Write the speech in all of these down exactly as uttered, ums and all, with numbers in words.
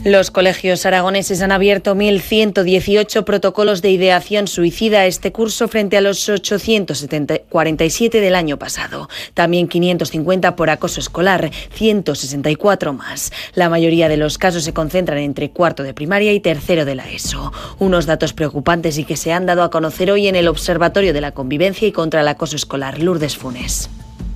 Los colegios aragoneses han abierto mil ciento dieciocho protocolos de ideación suicida este curso frente a los ochocientos cuarenta y siete del año pasado. También quinientos cincuenta por acoso escolar, ciento sesenta y cuatro más. La mayoría de los casos se concentran entre cuarto de primaria y tercero de la ESO. Unos datos preocupantes y que se han dado a conocer hoy en el Observatorio de la Convivencia y contra el Acoso Escolar, Lourdes Funes.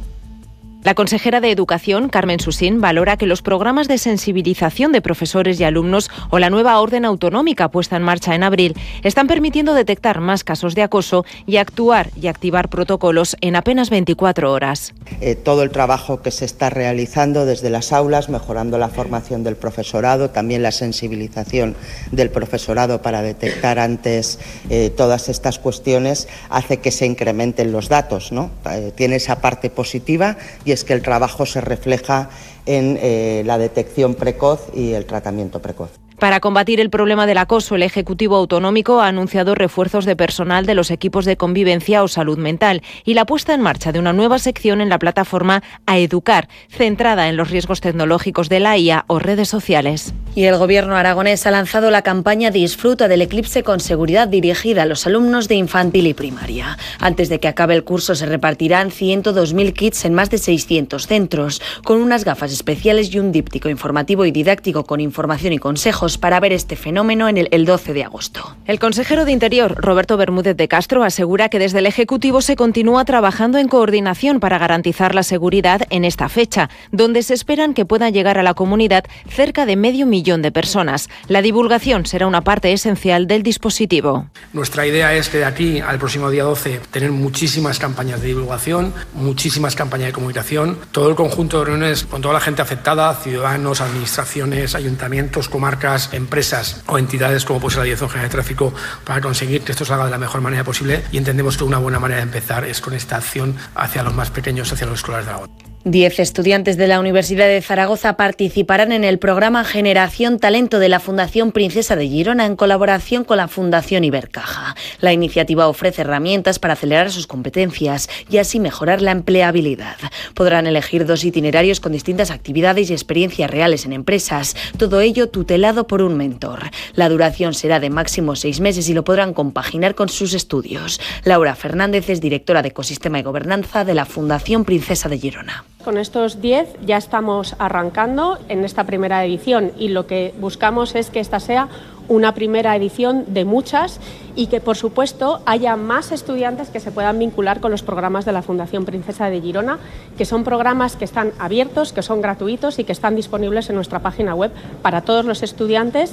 La consejera de Educación, Carmen Susín, valora que los programas de sensibilización de profesores y alumnos o la nueva orden autonómica puesta en marcha en abril están permitiendo detectar más casos de acoso y actuar y activar protocolos en apenas veinticuatro horas. Eh, todo el trabajo que se está realizando desde las aulas, mejorando la formación del profesorado, también la sensibilización del profesorado para detectar antes eh, todas estas cuestiones, hace que se incrementen los datos, ¿no? Eh, tiene esa parte positiva y es que el trabajo se refleja en eh, la detección precoz y el tratamiento precoz. Para combatir el problema del acoso, el Ejecutivo Autonómico ha anunciado refuerzos de personal de los equipos de convivencia o salud mental y la puesta en marcha de una nueva sección en la plataforma A Educar, centrada en los riesgos tecnológicos de la I A o redes sociales. Y el Gobierno aragonés ha lanzado la campaña Disfruta del eclipse con seguridad dirigida a los alumnos de infantil y primaria. Antes de que acabe el curso se repartirán ciento dos mil kits en más de seiscientos centros, con unas gafas especiales y un díptico informativo y didáctico con información y consejos para ver este fenómeno en el, el doce de agosto. El consejero de Interior, Roberto Bermúdez de Castro, asegura que desde el Ejecutivo se continúa trabajando en coordinación para garantizar la seguridad en esta fecha, donde se esperan que puedan llegar a la comunidad cerca de medio millón de personas. La divulgación será una parte esencial del dispositivo. Nuestra idea es que de aquí al próximo día doce tener muchísimas campañas de divulgación, muchísimas campañas de comunicación, todo el conjunto de reuniones con toda la gente afectada, ciudadanos, administraciones, ayuntamientos, comarcas, empresas o entidades como puede ser la Dirección General de Tráfico, para conseguir que esto salga de la mejor manera posible, y entendemos que una buena manera de empezar es con esta acción hacia los más pequeños, hacia los escolares de Aragón. Diez estudiantes de la Universidad de Zaragoza participarán en el programa Generación Talento de la Fundación Princesa de Girona en colaboración con la Fundación Ibercaja. La iniciativa ofrece herramientas para acelerar sus competencias y así mejorar la empleabilidad. Podrán elegir dos itinerarios con distintas actividades y experiencias reales en empresas, todo ello tutelado por un mentor. La duración será de máximo seis meses y lo podrán compaginar con sus estudios. Laura Fernández es directora de Ecosistema y Gobernanza de la Fundación Princesa de Girona. Con estos diez ya estamos arrancando en esta primera edición y lo que buscamos es que esta sea una primera edición de muchas y que, por supuesto, haya más estudiantes que se puedan vincular con los programas de la Fundación Princesa de Girona, que son programas que están abiertos, que son gratuitos y que están disponibles en nuestra página web para todos los estudiantes.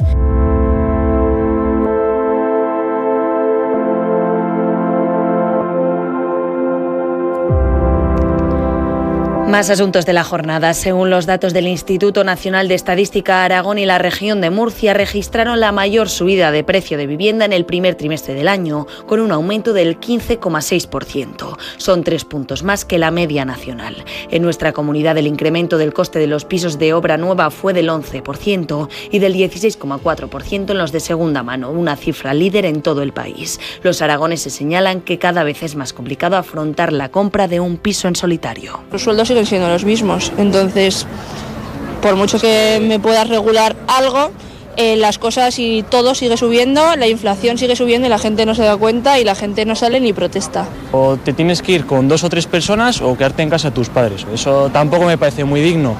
Más asuntos de la jornada. Según los datos del Instituto Nacional de Estadística, Aragón y la región de Murcia registraron la mayor subida de precio de vivienda en el primer trimestre del año, con un aumento del quince coma seis por ciento. Son tres puntos más que la media nacional. En nuestra comunidad el incremento del coste de los pisos de obra nueva fue del once por ciento y del dieciséis coma cuatro por ciento en los de segunda mano, una cifra líder en todo el país. Los aragoneses señalan que cada vez es más complicado afrontar la compra de un piso en solitario. Los sueldos siguen siendo los mismos, entonces por mucho que me puedas regular algo, eh, las cosas y todo sigue subiendo, la inflación sigue subiendo y la gente no se da cuenta y la gente no sale ni protesta. O te tienes que ir con dos o tres personas o quedarte en casa de tus padres, eso tampoco me parece muy digno.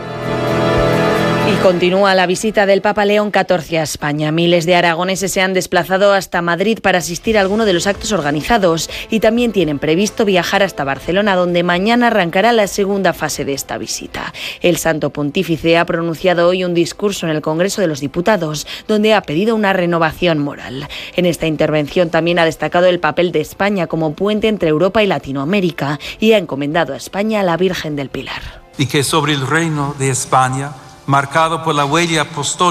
Y continúa la visita del Papa León catorce a España. Miles de aragoneses se han desplazado hasta Madrid para asistir a alguno de los actos organizados y también tienen previsto viajar hasta Barcelona, donde mañana arrancará la segunda fase de esta visita. El Santo Pontífice ha pronunciado hoy un discurso en el Congreso de los Diputados, donde ha pedido una renovación moral. En esta intervención también ha destacado el papel de España como puente entre Europa y Latinoamérica y ha encomendado a España a la Virgen del Pilar. Y que sobre el reino de España, marcado por la huella apostólica